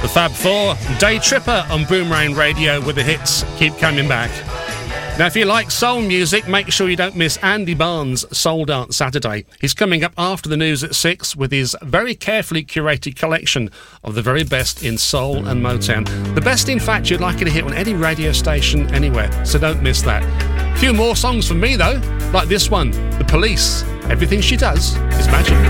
The Fab Four, Day Tripper on Boomerang Radio with the hits keep coming back. Now, if you like soul music, make sure you don't miss Andy Barnes' Soul Dance Saturday. He's coming up after the news at 6 with his very carefully curated collection of the very best in soul and Motown. The best, in fact, you'd like to hear on any radio station anywhere, so don't miss that. A few more songs from me, though, like this one, The Police. Everything she does is magic.